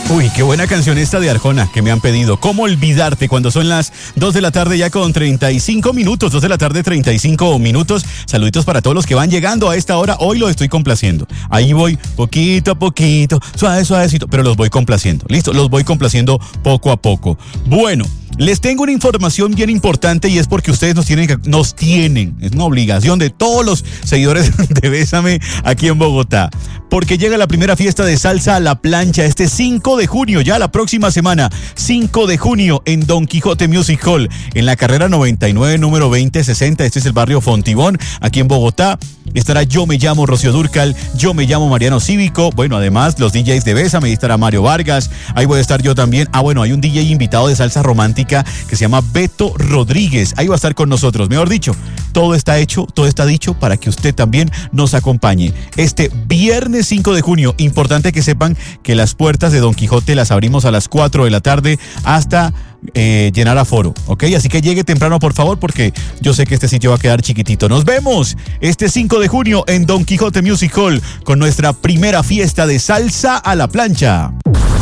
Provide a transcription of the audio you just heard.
Uy, qué buena canción esta de Arjona que me han pedido. ¿Cómo olvidarte cuando son las 2 de la tarde ya con 35 minutos? 2 de la tarde, 35 minutos. Saluditos para todos los que van llegando a esta hora. Hoy los estoy complaciendo. Ahí voy poquito a poquito, suavecito, pero los voy complaciendo. Listo, los voy complaciendo poco a poco. Bueno, les tengo una información bien importante y es porque ustedes nos tienen, es una obligación de todos los seguidores de Bésame aquí en Bogotá, porque llega la primera fiesta de salsa a la plancha este 5 de junio, ya la próxima semana, 5 de junio en Don Quijote Music Hall, en la carrera 99, número 2060, este es el barrio Fontibón, aquí en Bogotá. Estará Yo Me Llamo Rocío Dúrcal, Yo Me Llamo Mariano Cívico, bueno, además los DJs de Bésame, ahí estará Mario Vargas, ahí voy a estar yo también. Bueno, hay un DJ invitado de salsa romántica que se llama Beto Rodríguez, ahí va a estar con nosotros. Mejor dicho, todo está hecho, todo está dicho para que usted también nos acompañe. Este viernes 5 de junio, importante que sepan que las puertas de Don Quijote las abrimos a las 4 de la tarde hasta llenar aforo, ¿ok? Así que llegue temprano, por favor, porque yo sé que este sitio va a quedar chiquitito. Nos vemos este 5 de junio en Don Quijote Music Hall con nuestra primera fiesta de salsa a la plancha.